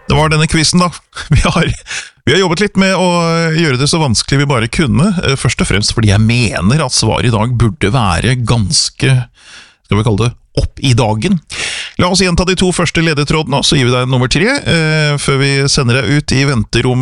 det var denne quizen da. Vi har jobbet litt med å gjøre det så vanskelig vi bare kunne, først og fremst fordi jeg mener at svaret i dag burde være ganske, skal vi kalle det, opp i dagen. La oss gjenta de 2 første ledetrådene, så gir vi deg nummer 3, før vi sender deg ut i venterommet.